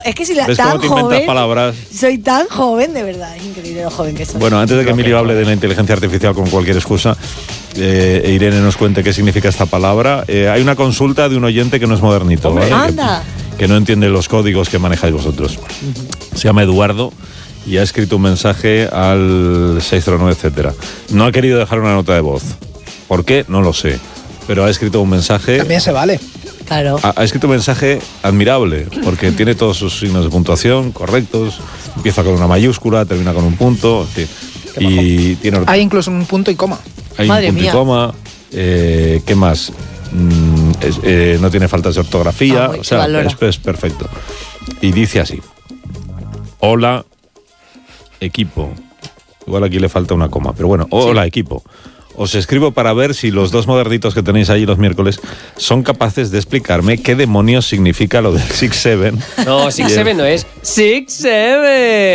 Es que si ¿Ves tan cómo te inventas joven, palabras? soy tan joven, de verdad, es increíble lo joven que soy. Bueno, antes de que Emilio hable de la inteligencia artificial con cualquier excusa, Irene nos cuente qué significa esta palabra. Hay una consulta de un oyente que no es modernito, Hombre, ¿vale? anda. Que no entiende los códigos que manejáis vosotros. Se llama Eduardo y ha escrito un mensaje al 609, etcétera. No ha querido dejar una nota de voz. ¿Por qué? No lo sé. Pero ha escrito un mensaje... También se vale. Claro. Ha escrito un mensaje admirable, porque tiene todos sus signos de puntuación correctos, empieza con una mayúscula, termina con un punto, en fin. Y tiene Hay incluso un punto y coma. hay Madre un punto mía. y coma. ¿Qué más? No tiene faltas de ortografía, muy o sea, valora. es perfecto. Y dice así: hola, equipo. Igual aquí le falta una coma, pero bueno, hola, equipo. Os escribo para ver si los dos modernitos que tenéis ahí los miércoles son capaces de explicarme qué demonios significa lo del 6-7. No, 6-7 no es 6-7.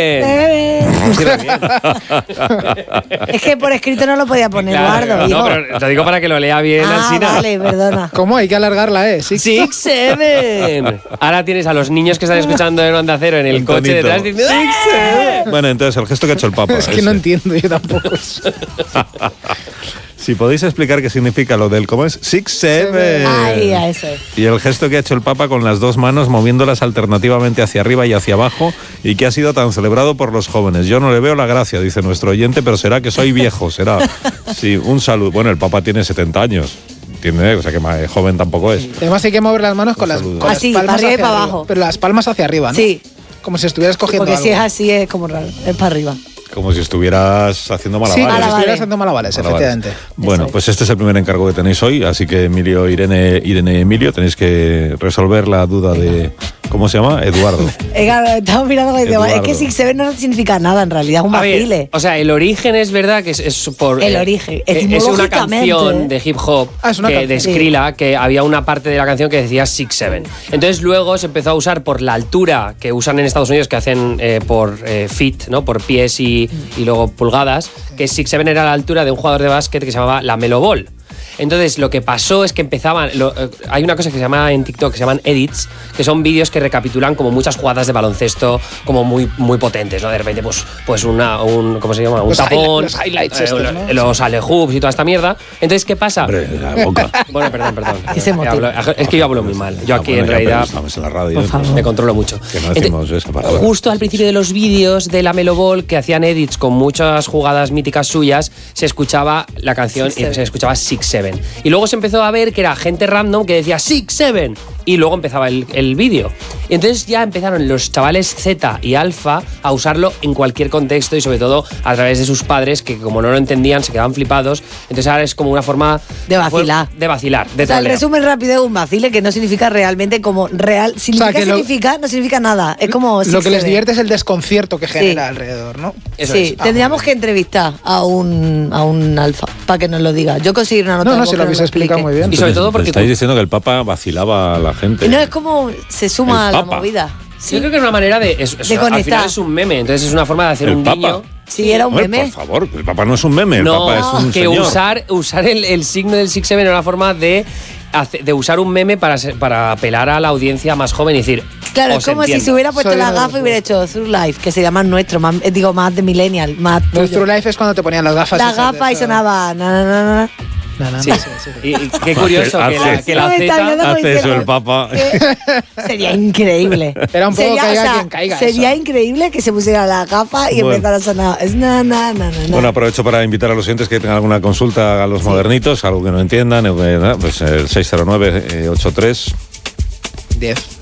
Es que por escrito no lo podía poner, Claro, Eduardo. no, hijo. pero te digo para que lo lea bien, Alsina. Vale, perdona. ¿Cómo? Hay que alargarla, ¿eh? Sí. 6-7. Ahora tienes a los niños que están escuchando en Onda Cero en el coche tonito. detrás diciendo 6-7. Bueno, entonces el gesto que ha hecho el Papa. Es que no entiendo yo tampoco eso. Si podéis explicar qué significa lo del ¿cómo es? 6-7. Ay, a eso es. Y el gesto que ha hecho el Papa con las dos manos moviéndolas alternativamente hacia arriba y hacia abajo y que ha sido tan celebrado por los jóvenes. Yo no le veo la gracia, dice nuestro oyente, pero será que soy viejo, será. Sí, un saludo. Bueno, el Papa tiene 70 años. Tiene, o sea que joven tampoco es. Además hay que mover las manos con las saludo. Así, palmas para arriba y hacia para abajo. Pero las palmas hacia arriba, ¿no? Sí, Como si estuvieras cogiendo porque algo. si es así es como raro, es para arriba. Como si estuvieras haciendo Sí, malabares. como si Malabares. estuvieras haciendo malabares, Malabares. efectivamente. Bueno, Eso es. pues este es el primer encargo que tenéis hoy, así que Emilio, Irene y Emilio, tenéis que resolver la duda de... ¿Cómo se llama? Eduardo. Claro, estamos mirando y decimos, es Eduardo. que 6-7 no significa nada en realidad, es un A ver, vacile. o sea, el origen es verdad que es por... El origen, es una etimológicamente. canción de hip hop Ah, es una de canción. Skrilla, que había una parte de la canción que decía 6-7. Entonces luego se empezó a usar por la altura que usan en Estados Unidos, que hacen por feet, ¿no? Por pies y luego pulgadas, que 6-7 era la altura de un jugador de básquet que se llamaba la Melo Ball. Entonces lo que pasó es que empezaban... hay una cosa que se llama en TikTok, que se llaman edits, que son vídeos que recapitulan como muchas jugadas de baloncesto como muy, muy potentes, ¿no? De repente, pues un ¿cómo se llama? Un Los tapón, los highlights estos, ¿no? los alley-hoops y toda esta mierda. Entonces, ¿qué pasa? Hombre, la boca. Bueno, perdón. Que se motive. Es que yo hablo muy mal. Yo aquí Bueno, en ya, realidad pero estamos en la radio. Por favor. me controlo mucho. Que no decimos esa palabra. Justo al principio de los vídeos de la Melo Ball, que hacían edits con muchas jugadas míticas suyas, se escuchaba la canción y 6-7. se escuchaba 6-7. Y luego se empezó a ver que era gente random que decía 6-7 y luego empezaba el vídeo. Y entonces ya empezaron los chavales Z y Alfa a usarlo en cualquier contexto y sobre todo a través de sus padres, que como no lo entendían se quedaban flipados. Entonces ahora es como una forma De vacilar. de vacilar, de O sea, el troleo. resumen rápido es un vacile que no significa realmente como real. Significa, que lo- significa, no significa nada. Es como Lo que les 6-7. divierte es el desconcierto que genera Sí. alrededor, ¿no? Eso Sí, es. tendríamos que entrevistar a un alfa para que nos lo diga. Yo conseguir una nota No, de no, voz si que lo nos habéis explicado explique. muy bien. Y sobre todo porque Estáis diciendo que el Papa vacilaba a la gente. No, es como se suma a El la Papa. movida. yo creo que es una manera de... al conectar. final es un meme, entonces es una forma de hacer El un Papa. guiño. Sí, era un Hombre, meme. por favor, el Papa no es un meme, el No, Papa es un que señor. usar el signo del 6-7 era una forma de usar un meme para apelar a la audiencia más joven y decir... Claro, os es como si entiendo. se hubiera puesto Soy la de gafa los y hubiera hecho Through Life, que sería más nuestro, más, digo, más de millennial, más Nuestro tuyo. life es cuando te ponían las gafas. La esas de gafa y eso. sonaba na, na, na, na. No, no, Sí, no. Y qué curioso que la No me está Z... hablando como Hace eso diciendo el Papa. que Sería increíble. Era un poco Sería, caiga quien caiga, Sería eso. increíble que se pusiera la gafa y Bueno. empezara a sonar. Es na, na, na, na, na. Bueno, aprovecho para invitar a los oyentes que tengan alguna consulta a los modernitos, algo que no entiendan, pues el 609-83. 10.